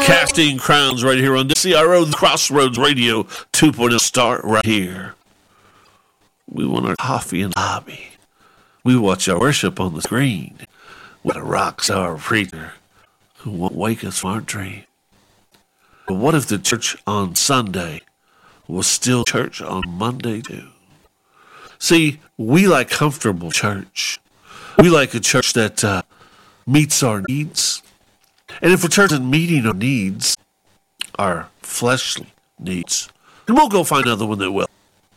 Casting crowns right here on CRO Crossroads Radio 2.0. Start right here. We want our coffee in the lobby. We watch our worship on the screen with a rock star preacher who won't wake us from our dream. But what if the church on Sunday was still church on Monday too? See, we like comfortable church. We like a church that meets our needs. And if a church isn't meeting our needs, our fleshly needs, then we'll go find another one that will.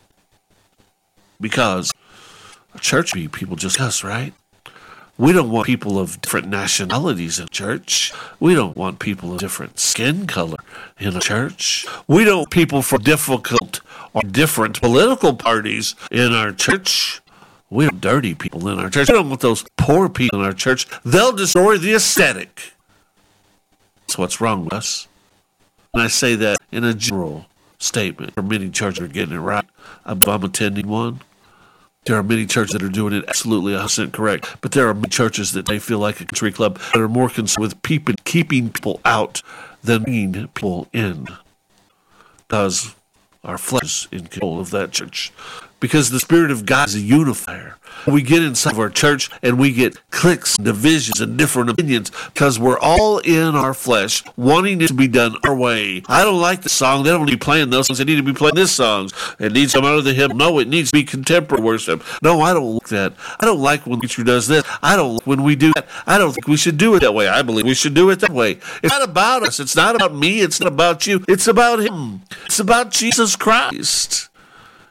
Because a church people just us, right? We don't want people of different nationalities in church. We don't want people of different skin color in a church. We don't want people from difficult or different political parties in our church. We don't want dirty people in our church. We don't want those poor people in our church. They'll destroy the aesthetic. That's what's wrong with us. And I say that in a general statement. There are many churches that are getting it right. I'm attending one. There are many churches that are doing it absolutely 100% correct. But there are many churches that they feel like a country club that are more concerned with keeping people out than bringing people in. Because our flesh is in control of that church. Because the Spirit of God is a unifier. We get inside of our church and we get cliques, divisions, and different opinions because we're all in our flesh wanting it to be done our way. I don't like the song. They don't need to be playing those songs. They need to be playing this songs. It needs to come out of the hymn. No, it needs to be contemporary worship. No, I don't like that. I don't like when the preacher does this. I don't like when we do that. I don't think we should do it that way. I believe we should do it that way. It's not about us. It's not about me. It's not about you. It's about Him. It's about Jesus Christ.